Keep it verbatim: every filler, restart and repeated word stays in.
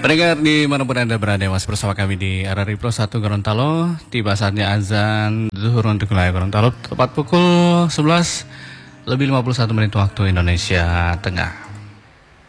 Pendengar dimanapun Anda berada, masih bersama kami di R R I Pro satu Gorontalo. Tiba saatnya azan zuhur untuk wilayah Gorontalo tepat pukul sebelas lebih lima puluh satu menit waktu Indonesia Tengah.